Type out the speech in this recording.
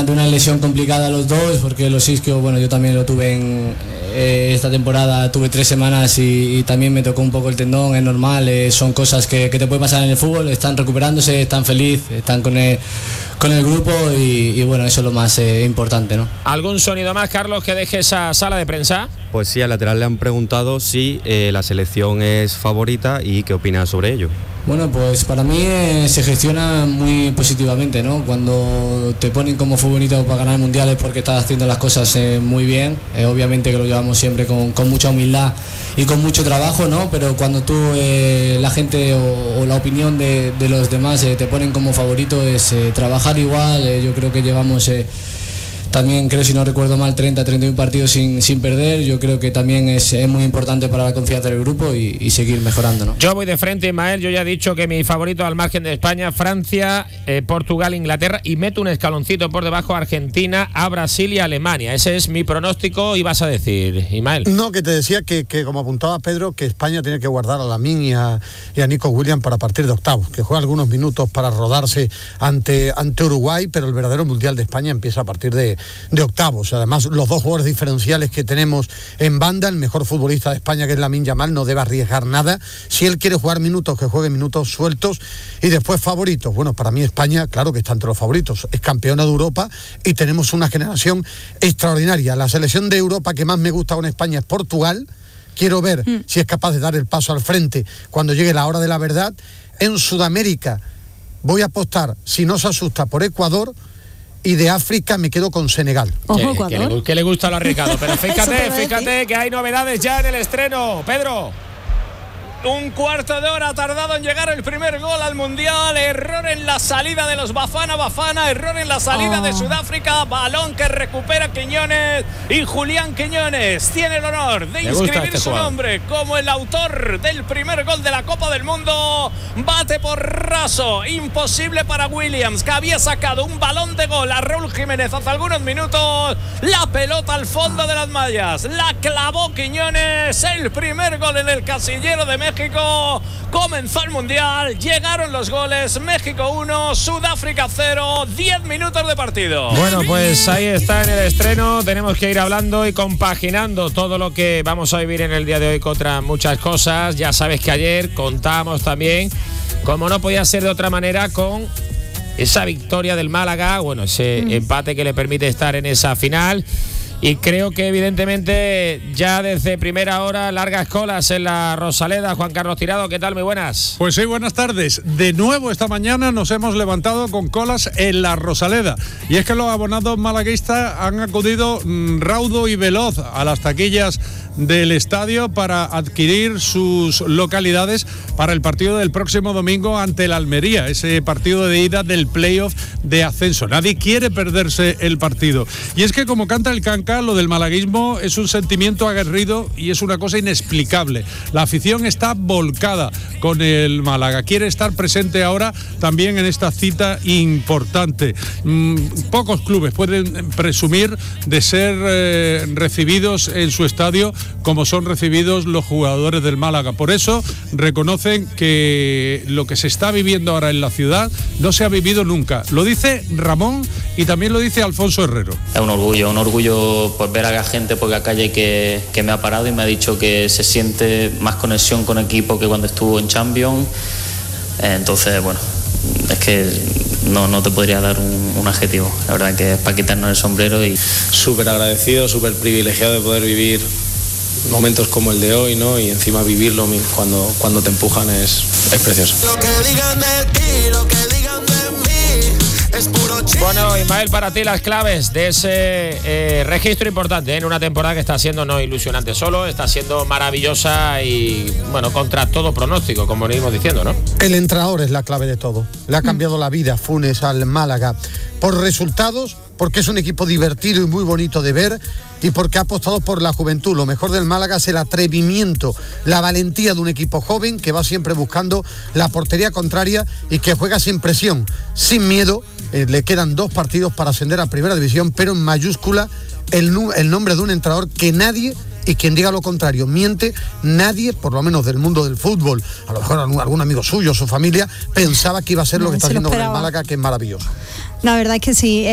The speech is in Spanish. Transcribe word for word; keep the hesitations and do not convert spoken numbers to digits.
ante una lesión complicada los dos, porque los isquios, bueno, yo también lo tuve en eh, esta temporada, tuve tres semanas y, y también me tocó un poco el tendón, es normal, eh, son cosas que, que te pueden pasar en el fútbol, están recuperándose, están felices, están con el, con el grupo y, y bueno, eso es lo más eh, importante, ¿no? ¿Algún sonido más, Carlos, que deje esa sala de prensa? Pues sí, al lateral le han preguntado si eh, la selección es favorita y qué opina sobre ello. Bueno, pues para mí eh, se gestiona muy positivamente, ¿no? Cuando te ponen como futbolista para ganar mundiales porque estás haciendo las cosas eh, muy bien, eh, obviamente que lo llevamos siempre con, con mucha humildad y con mucho trabajo, ¿no? Pero cuando tú, eh, la gente o, o la opinión de, de los demás eh, te ponen como favorito es eh, trabajar igual, eh, yo creo que llevamos... Eh, También creo, si no recuerdo mal, treinta, treinta y uno partidos sin, sin perder. Yo creo que también es, es muy importante para la confianza del grupo y, y seguir mejorando, ¿no? Yo voy de frente, Ismael. Yo ya he dicho que mi favorito al margen de España, Francia, eh, Portugal, Inglaterra, y meto un escaloncito por debajo a Argentina, a Brasil y a Alemania. Ese es mi pronóstico. Y vas a decir, Ismael. No, que te decía que, que como apuntaba Pedro, que España tiene que guardar a Lamine y a, y a Nico Williams para partir de octavos, que juega algunos minutos para rodarse ante, ante Uruguay, pero el verdadero Mundial de España empieza a partir de, de octavos. Además, los dos jugadores diferenciales que tenemos en banda, el mejor futbolista de España, que es Lamine Yamal, no debe arriesgar nada. Si él quiere jugar minutos, que juegue minutos sueltos. Y después favoritos. Bueno, para mí España, claro que está entre los favoritos. Es campeona de Europa y tenemos una generación extraordinaria. La selección de Europa que más me gusta con España es Portugal. Quiero ver mm. si es capaz de dar el paso al frente cuando llegue la hora de la verdad. En Sudamérica voy a apostar, si no se asusta, por Ecuador. Y de África me quedo con Senegal. Ojo, que, que, le, que le gusta lo arriesgado. Pero fíjate, fíjate que hay novedades ya en el estreno. Pedro. Un cuarto de hora ha tardado en llegar el primer gol al Mundial. Error en la salida de los Bafana Bafana. Error en la salida oh. de Sudáfrica. Balón que recupera Quiñones. Y Julián Quiñones tiene el honor de Me inscribir este su jugador. nombre como el autor del primer gol de la Copa del Mundo. Bate por raso. Imposible para Williams, que había sacado un balón de gol a Raúl Jiménez hace algunos minutos. La pelota al fondo de las mallas. La clavó Quiñones. El primer gol en el casillero de México. México, comenzó el Mundial, llegaron los goles, México uno, Sudáfrica cero, diez minutos de partido. Bueno, pues ahí está en el estreno, tenemos que ir hablando y compaginando todo lo que vamos a vivir en el día de hoy contra muchas cosas. Ya sabes que ayer contamos también, como no podía ser de otra manera, con esa victoria del Málaga, bueno, ese mm. empate que le permite estar en esa final. Y creo que evidentemente ya desde primera hora largas colas en la Rosaleda. Juan Carlos Tirado, ¿qué tal? Muy buenas. Pues sí, buenas tardes. De nuevo esta mañana nos hemos levantado con colas en la Rosaleda. Y es que los abonados malaguistas han acudido mmm, raudo y veloz a las taquillas del estadio para adquirir sus localidades para el partido del próximo domingo ante el Almería, ese partido de ida del playoff de ascenso. Nadie quiere perderse el partido. Y es que, como canta el canca, lo del malaguismo es un sentimiento aguerrido y es una cosa inexplicable. La afición está volcada con el Málaga. Quiere estar presente ahora también en esta cita importante. Mm, pocos clubes pueden presumir de ser eh, recibidos en su estadio como son recibidos los jugadores del Málaga. Por eso reconocen que lo que se está viviendo ahora en la ciudad no se ha vivido nunca. Lo dice Ramón y también lo dice Alfonso Herrero. Es un orgullo, un orgullo por ver a la gente por la calle que, que me ha parado y me ha dicho que se siente más conexión con equipo que cuando estuvo en Champions. Entonces, bueno, es que no, no te podría dar un, un adjetivo. La verdad que es para quitarnos el sombrero y... Súper agradecido, súper privilegiado de poder vivir momentos como el de hoy, ¿no? Y encima vivirlo cuando, cuando te empujan es, es precioso. Lo que digan de ti, lo que digan de mí, es puro chiste. Bueno, Ismael, para ti las claves de ese eh, registro importante, ¿eh? En una temporada que está siendo no ilusionante solo, está siendo maravillosa y, bueno, contra todo pronóstico, como venimos diciendo, ¿no? El entrenador es la clave de todo. Le ha cambiado la vida Funes al Málaga. Por resultados, porque es un equipo divertido y muy bonito de ver, y porque ha apostado por la juventud. Lo mejor del Málaga es el atrevimiento, la valentía de un equipo joven que va siempre buscando la portería contraria y que juega sin presión, sin miedo. Eh, le quedan dos partidos para ascender a Primera División, pero en mayúscula el, el nombre de un entrenador que nadie, y quien diga lo contrario miente, nadie, por lo menos del mundo del fútbol, a lo mejor algún, algún amigo suyo, su familia, pensaba que iba a ser no, lo que está haciendo con el Málaga, que es maravilloso. La verdad es que sí.